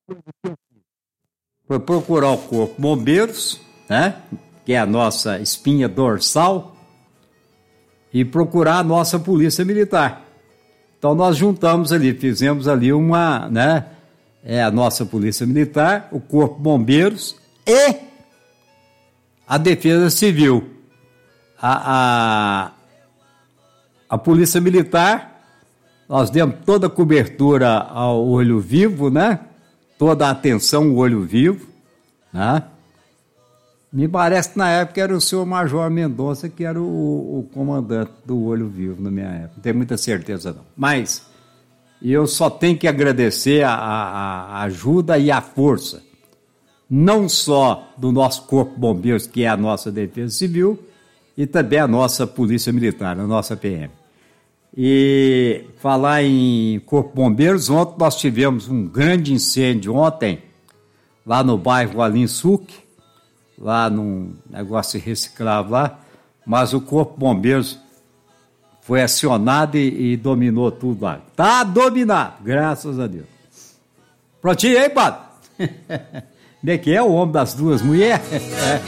Foi procurar o Corpo de Bombeiros, né? Que é a nossa espinha dorsal, e procurar a nossa Polícia Militar. Então nós juntamos ali, fizemos ali uma, né? A nossa Polícia Militar, o Corpo de Bombeiros e a Defesa Civil. A Polícia Militar, nós demos toda a cobertura ao olho vivo, né? Toda a atenção ao olho vivo, né? Me parece que na época era o senhor Major Mendonça que era o comandante do olho vivo na minha época. Não tenho muita certeza não. Mas eu só tenho que agradecer a ajuda e a força, não só do nosso Corpo de Bombeiros, que é a nossa Defesa Civil, e também a nossa Polícia Militar, a nossa PM. E falar em Corpo de Bombeiros, ontem nós tivemos um grande incêndio ontem, lá no bairro Alinsuc, lá num negócio de reciclável lá, mas o Corpo de Bombeiros foi acionado e dominou tudo lá. Tá dominado, graças a Deus. Prontinho aí, padre? Como é que é o homem das duas mulheres?